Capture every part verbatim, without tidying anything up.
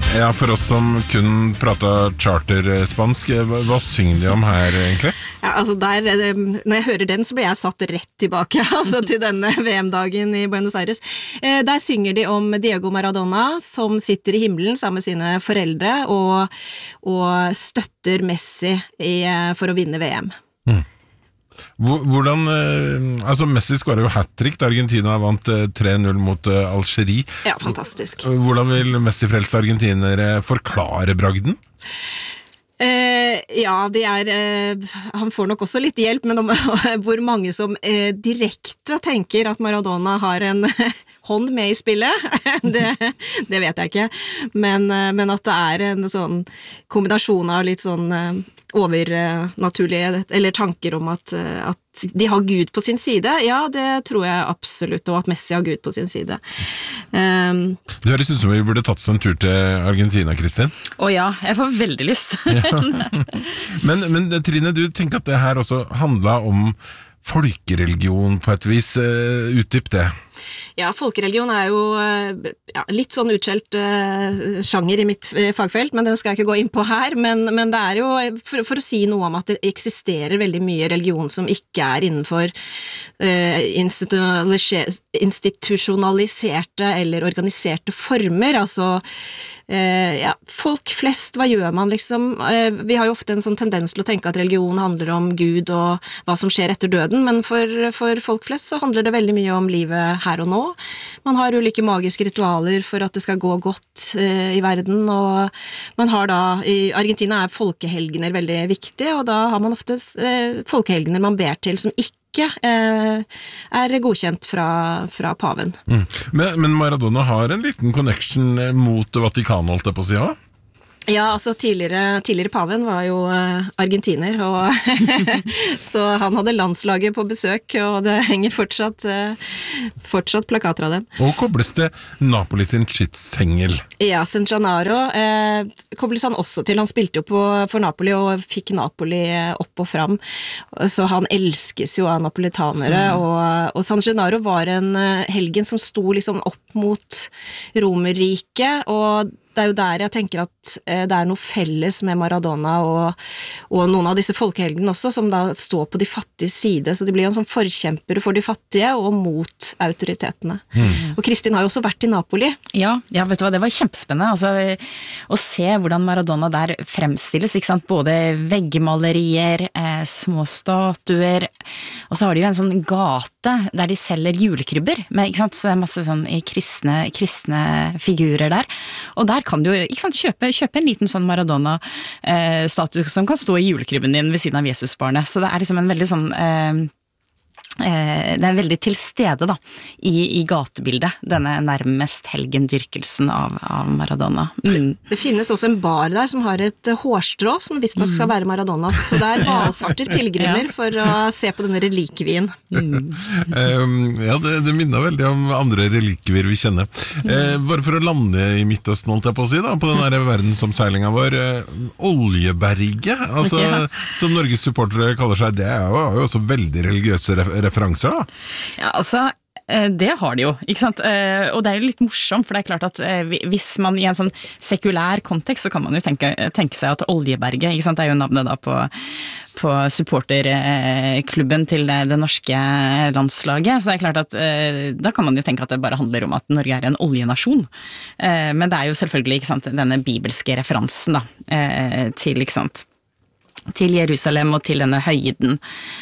Ja, for oss som kun prater charter-spansk, hva, hva synger de om her egentlig? Ja, altså der, når jeg hører den så blir jeg satt rett tilbake altså til denne V M-dagen i Buenos Aires. Der synger de om Diego Maradona som sitter i himmelen sammen med sine foreldre og, og støtter Messi i, for å vinne V M. Mm. Hvordan, altså Messi skåret jo hat-trick da Argentina vant tre null mot Algerie. Ja, fantastisk. Hvordan vil Messi-frelste argentinere forklare bragden? Eh, ja, det er eh, han får nok også litt hjelp, men om, hvor mange som eh, direkte tenker at Maradona har en hånd med i spillet, det, det vet jeg ikke. Men, men at det er en sånn kombinasjon av litt sånn eh, overnaturlige, eller tanker om at, at de har Gud på sin side, ja, det tror jeg absolutt, og at Messi har Gud på sin side. Um, det høres ut som vi burde tatt oss en tur til Argentina, Kristin. Å ja, jeg får veldig lyst. Ja. men, men Trine, du tenker at det her også handler om folkereligion på et vis, uh, utdyp det. Ja, folkereligion er jo ja, litt sånn utskjelt uh, sjanger i mitt fagfelt, men den skal jeg ikke gå inn på her, men, men det er jo, for, for å si noe om at det eksisterer veldig mye religion som ikke er innenfor uh, institusjonaliserte eller organiserte former, altså uh, ja, folk flest, hva gjør man liksom? Uh, vi har jo ofte en sånn tendens til å tenke at religion handler om Gud og hva som skjer etter døden, men for, for folk flest så handler det veldig mye om livet her og nå. Man har ulike magiske ritualer for at det skal gå godt uh, i verden, og man har da, i Argentina er folkehelgener veldig viktig, og da har man ofte uh, folkehelgener man ber til som ikke uh, er godkjent fra, fra paven. Mm. Men, men Maradona har en liten connection mot Vatikanet, holdt jeg på å si, ja? Ja, altså tidligere, tidligere paven var jo uh, argentiner, og så han hadde landslaget på besøk, og det henger fortsatt, uh, fortsatt plakater av dem. Og kobles det Napoli sin skytsengel? Ja, San Gennaro uh, kobles han også til. Han spilte jo på, for Napoli og fikk Napoli opp og fram, så han elskes jo av napolitanere, mm. og, og San Gennaro var en uh, helgen som sto liksom opp mot Romerriket, og det er jo der jeg tenker at eh, det er noe felles med Maradona og, og noen av disse folkehelgene også, som da står på de fattige side, så de blir jo en sånn forkjempere for de fattige og mot autoritetene. Mm. Og Kristin har jo også vært i Napoli. Ja, ja, vet du hva, det var kjempespennende, altså, å se hvordan Maradona der fremstilles, ikke sant, både veggmalerier, eh, små statuer, og så har de jo en sånn gate der de selger julekrybber, med, ikke sant, så det er masse sånn i kristne, kristne figurer der, og der kan du ikke sant, kjøpe, kjøpe en liten sånn Maradona-statue som kan stå i julekrybben din ved siden av Jesusbarnet. Så det er liksom en veldig sånn eh, eh, det er veldig til stede da, i, i gatebildet, denne nærmest helgendyrkelsen av, av Maradona. Mm. Det, det finnes også en bar der som har et hårstrå som visst nok skal være Maradonas, så der valfarter pilgrimer ja. For å se på denne relikvien. Mm. um, ja, det, det minner veldig om andre relikvier vi kjenner. Mm. Uh, bare for å lande i Midtøsten, holdt jeg på å si, da, på den der verdensomseilinga vår, uh, Oljeberget, altså, ja. Som Norges supportere kaller seg, det er jo, er jo også veldig religiøse referanser da. Ja, altså det har de jo, ikke sant? Og det er jo litt morsomt, for det er klart at hvis man i en sånn sekulær kontekst, så kan man jo tenke, tenke seg at Oljeberget, ikke sant? Det er jo navnet da på, på supporterklubben til det, det norske landslaget, så det er klart at da kan man jo tenke at det bare handler om at Norge er en oljenasjon. Men det er jo selvfølgelig, ikke sant, denne bibelske referansen da, til, ikke sant, til Jerusalem og til denne høyden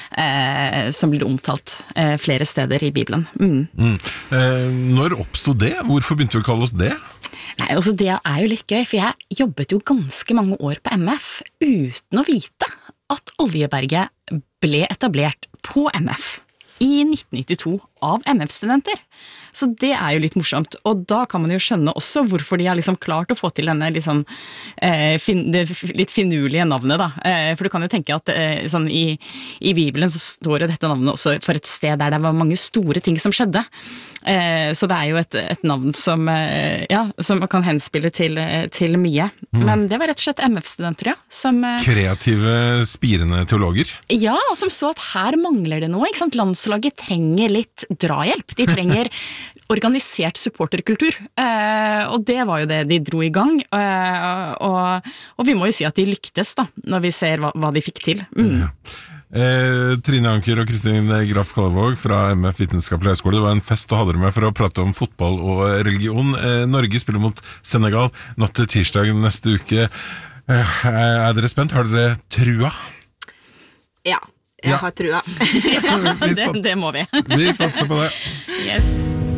eh, som blir omtalt eh, flere steder i Bibelen. Mm. Mm. Eh, når oppstod det? Hvorfor begynte vi å kalle oss det? Nei, altså det er jo litt gøy, for jeg jobbet jo ganske mange år på M F uten å vite at Oljeberget ble etablert på M F i nitten nittito av M F-studenter. Så det er jo litt morsomt, og da kan man jo skjønne også hvorfor de har liksom klart å få til denne liksom, eh, fin, det litt finurlige navnet da. Eh, for du kan jo tenke at eh, sånn i, i Bibelen så står det dette navnet også for et sted der det var mange store ting som skjedde. Eh, så det er jo et, et navn som, eh, ja, som kan henspille til, til mye. Mm. Men det var rett og slett M F-studenter, ja. Som, eh, kreative, spirende teologer. Ja, som så at her mangler det noe, ikke sant? Landslaget trenger litt drahjelp. De trenger organisert supporterkultur, eh, og det var jo det de dro i gang, eh, og, og vi må jo si at de lyktes da, når vi ser hva, hva de fikk til. Mm. Ja. Eh, Trine Anker og Kristin Graf Kallevåg fra M F Vitenskapelig Høgskole, det var en fest å ha dere med for å prate om fotball og religion. eh, Norge spiller mot Senegal natt til tirsdag neste uke. eh, Er dere spent? Har dere trua? Ja, jeg Ja. har trua. Vi det, sat- det må vi. Vi satser på det. Yes.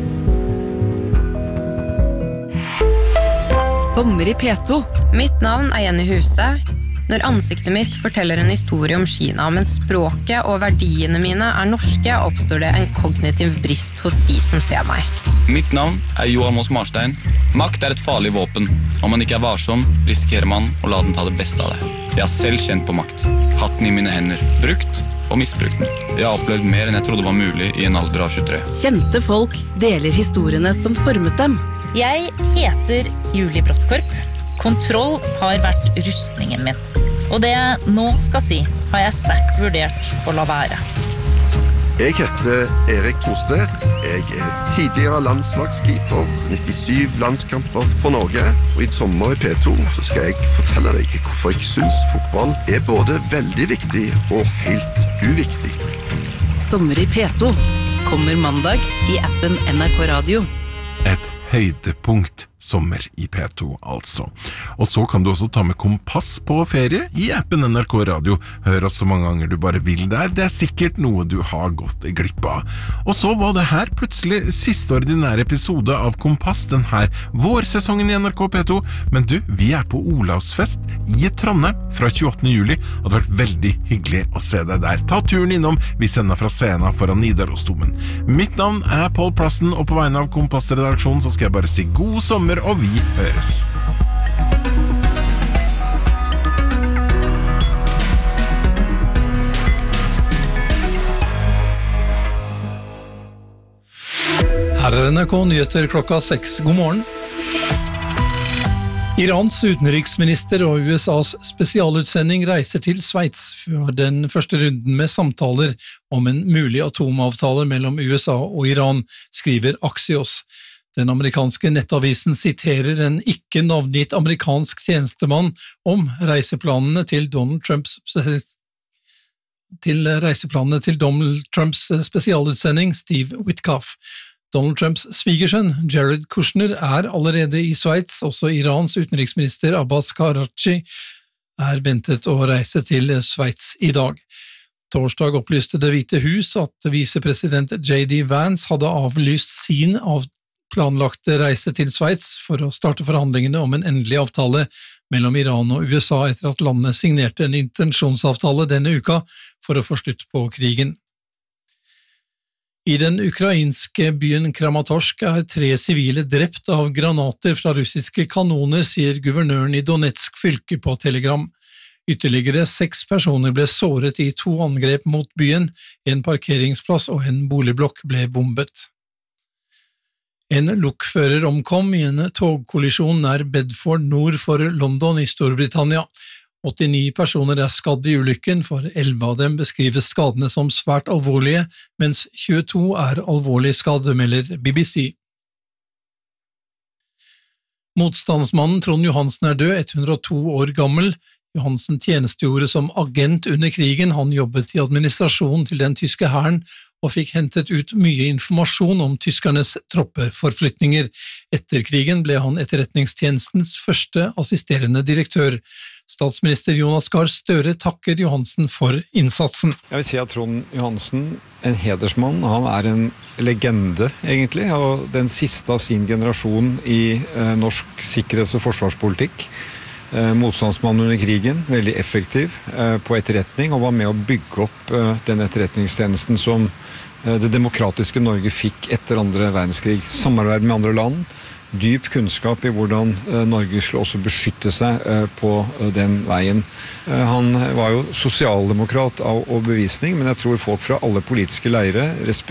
Sommer i P to. Mitt navn er Jenny Huse. Når ansiktet mitt forteller en historie om Kina, men språket og verdiene mine er norske, oppstår det en kognitiv brist hos de som ser meg. Mitt navn er Johan Moss Marstein. Makt er et farlig våpen. Om man ikke er varsom, risikerer man å la den ta det beste av det. Jeg har selv kjent på makt. Hatt den i mine hender. Brukt og misbrukt den. Jeg har opplevd mer enn jeg trodde var mulig i en alder av tjuetre. Kjente folk deler historiene som formet dem. Jeg heter Julie Brottkorp. Kontroll har vært rustningen min. Og det jeg nå skal si, har jeg sterkt vurdert å la være. Jeg heter Erik Thorstedt. Jeg er tidligere landslagskeeper, nittisyv landskamper for Norge. Og i sommer i P to så skal jeg fortelle deg hvorfor jeg synes fotball er både veldig viktig og helt uviktig. Sommer i P to kommer mandag i appen N R K Radio. Et høydepunkt sommer i P to, altså. Og så kan du også ta med kompass på ferie i appen N R K Radio. Hør oss så mange ganger du bare vil der. Det er sikkert noe du har gått glipp av. Og så var det her plutselig siste ordinære episode av Kompass den her vårsesongen i N R K P to. Men du, vi er på Olavsfest i Trondheim fra tjueåttende juli. Det hadde vært veldig hyggelig å se deg der. Ta turen innom. Vi sender fra scenen foran Nidarosdomen. Mitt navn er Paul Plassen, og på vegne av Kompass-redaksjonen så skal jeg bare si god sommer, og vi høres. Her er N R K nyheter klokka seks. God morgen. Irans utenriksminister og U S A's spesialutsending reiser til Sveits for den første runden med samtaler om en mulig atomavtale mellom U S A og Iran, skriver Axios. Den amerikanske nettavisen siterer en ikke navngitt amerikansk tjenestemann om reiseplanene til Donald Trumps til reiseplanene til Donald Trumps spesialutsending Steve Witkoff. Donald Trumps svigersønn, Jared Kushner, er allerede i Sveits. Også Irans utenriksminister Abbas Karachi er ventet å reise til Sveits i dag. Torsdag opplyste Det hvite hus at visepresident J D Vance hadde avlyst sin av planlagte reise til Sveits for å starte forhandlingene om en endelig avtale mellom Iran og U S A etter at landet signerte en intensjonsavtale denne uka for å få slutt på krigen. I den ukrainske byen Kramatorsk er tre sivile drept av granater fra russiske kanoner, sier guvernøren i Donetsk fylke på Telegram. Ytterligere seks personer ble såret i to angrep mot byen, en parkeringsplass og en boligblokk ble bombet. En lokfører omkom i en togkollisjon nær Bedford nord for London i Storbritannia. åttini personer er skadd i ulykken, for elleve av dem beskrives skadene som svært alvorlige, mens tjueto er alvorlig skadd, melder B B C. Motstandsmannen Trond Johansen er død, hundre og to år gammel. Johansen tjenestegjorde som agent under krigen, han jobbet i administrasjonen til den tyske hæren, og fikk hentet ut mye informasjon om tyskernes troppeforflytninger. Etter krigen ble han etterretningstjenestens første assisterende direktør. Statsminister Jonas Gahr Støre takker Johansen for innsatsen. Jeg vil si at Trond Johansen, en hedersmann, han er en legende egentlig, og den siste av sin generasjon i eh, norsk sikkerhets- og forsvarspolitikk. Eh, motstandsmann under krigen, veldig effektiv eh, på etterretning, og var med å bygge opp eh, den etterretningstjenesten som eh, det demokratiske Norge fikk etter andre verdenskrig. Samarbeid med andre land, dyp kunnskap i hvordan eh, Norge skulle også beskytte seg eh, på eh, den veien. Eh, han var jo sosialdemokrat av overbevisning, men jeg tror folk fra alle politiske leire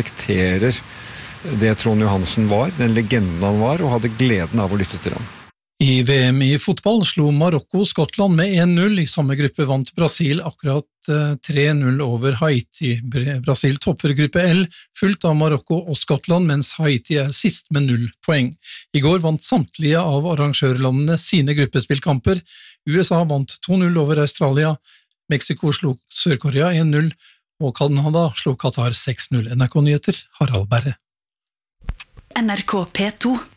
respekterer det Trond Johansen var, den legenden han var, og hadde gleden av å lytte til ham. I V M i fotball slo Marokko Skottland med en null. I samme gruppe vant Brasil akkurat tre null over Haiti. Brasil topper gruppe L, fulgt av Marokko og Skottland, mens Haiti er sist med null poeng. I går vant samtlige av arrangørlandene sine gruppespillkamper. U S A vant to null over Australia, Mexico slo Sør-Korea en null, og Canada slo Qatar seks null. N R K Nyheter, Harald Berre. N R K P to